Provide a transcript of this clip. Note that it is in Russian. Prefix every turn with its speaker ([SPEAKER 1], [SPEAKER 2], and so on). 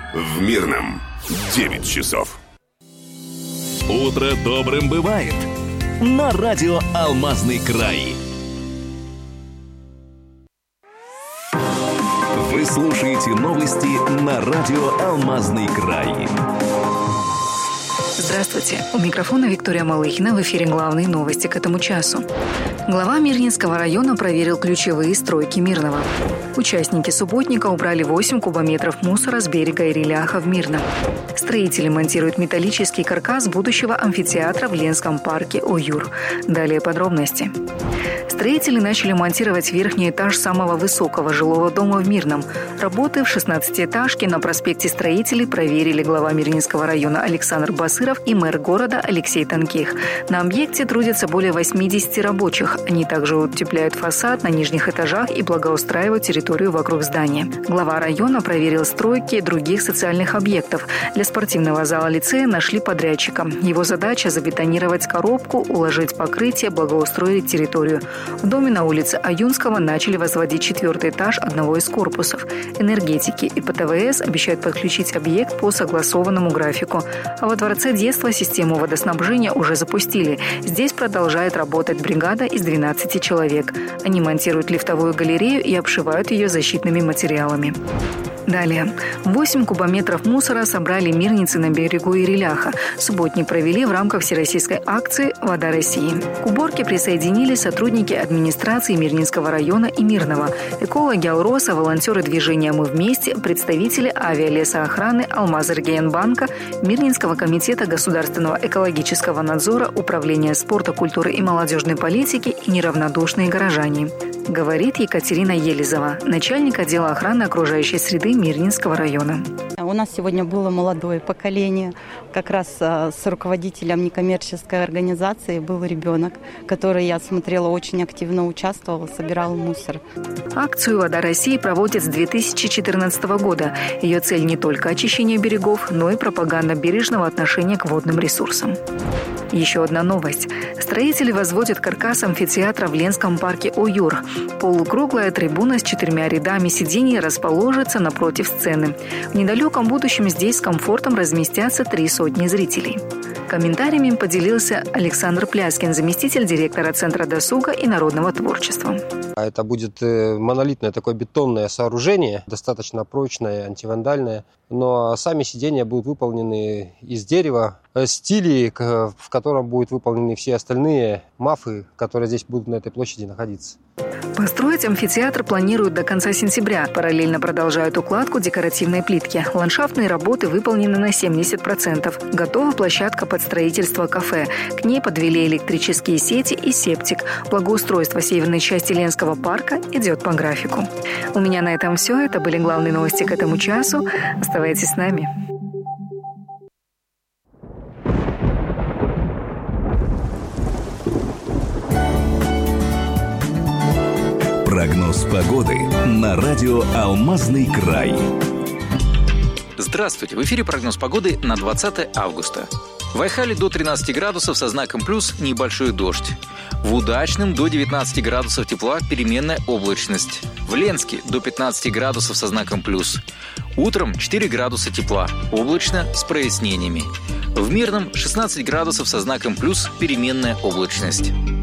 [SPEAKER 1] В Мирном 9 часов.
[SPEAKER 2] Утро добрым бывает. На радио «Алмазный край». Вы слушаете новости на радио «Алмазный край».
[SPEAKER 3] Здравствуйте. У микрофона Виктория Малыхина. В эфире главные новости к этому часу. Глава Мирнинского района проверил ключевые стройки Мирного. Участники субботника убрали 8 кубометров мусора с берега Ириляха в Мирном. Строители монтируют металлический каркас будущего амфитеатра в Ленском парке «Уюр». Далее подробности. Строители начали монтировать верхний этаж самого высокого жилого дома в Мирном. Работы в 16-этажке на проспекте Строителей проверили глава Мирнинского района Александр Басыров и мэр города Алексей Тонких. На объекте трудятся более 80 рабочих. Они также утепляют фасад на нижних этажах и благоустраивают территорию вокруг здания. Глава района проверил стройки других социальных объектов. Для спортивного зала лицея нашли подрядчика. Его задача – забетонировать коробку, уложить покрытие, благоустроить территорию. В доме на улице Аюнского начали возводить 4-й этаж одного из корпусов. Энергетики и ПТВС обещают подключить объект по согласованному графику. А во Дворце детства систему водоснабжения уже запустили. Здесь продолжает работать бригада из 12 человек. Они монтируют лифтовую галерею и обшивают ее защитными материалами. Далее. 8 кубометров мусора собрали мирницы на берегу Ириляха. Субботник провели в рамках всероссийской акции «Вода России». К уборке присоединились сотрудники администрации Мирнинского района и Мирного, экологи Алроса, волонтеры движения «Мы вместе», представители авиалесоохраны Алмаз-Эргейн-банка, Мирнинского комитета государственного экологического надзора, Управления спорта, культуры и молодежной политики и неравнодушные горожане. Говорит Екатерина Елизова, начальник отдела охраны окружающей среды Мирнинского района.
[SPEAKER 4] У нас сегодня было молодое поколение. Как раз с руководителем некоммерческой организации был ребенок, который, я смотрела, очень активно участвовал, собирал мусор.
[SPEAKER 3] Акцию «Вода России» проводят с 2014 года. Ее цель не только очищение берегов, но и пропаганда бережного отношения к водным ресурсам. Еще одна новость. Строители возводят каркас амфитеатра в Ленском парке «Уюр». Полукруглая трибуна с 4 рядами сидений расположится напротив сцены. В недалеком будущем здесь с комфортом разместятся 300 зрителей. Комментариями поделился Александр Пляскин, заместитель директора Центра досуга и народного творчества.
[SPEAKER 5] Это будет монолитное такое бетонное сооружение, достаточно прочное, антивандальное. Но сами сиденья будут выполнены из дерева, стили, в котором будут выполнены все остальные мафы, которые здесь будут на этой площади находиться.
[SPEAKER 3] Построить амфитеатр планируют до конца сентября. Параллельно продолжают укладку декоративной плитки. Ландшафтные работы выполнены на 70%. Готова площадка под строительство кафе. К ней подвели электрические сети и септик. Благоустройство северной части Ленского парка идет по графику. У меня на этом все. Это были главные новости к этому часу. Оставайтесь с нами.
[SPEAKER 2] Прогноз погоды на радио «Алмазный край».
[SPEAKER 6] Здравствуйте! В эфире прогноз погоды на 20 августа. В Айхале до 13 градусов со знаком плюс небольшой дождь. В Удачном до 19 градусов тепла переменная облачность. В Ленске до 15 градусов со знаком плюс. Утром 4 градуса тепла, облачно с прояснениями. В Мирном 16 градусов со знаком плюс переменная облачность.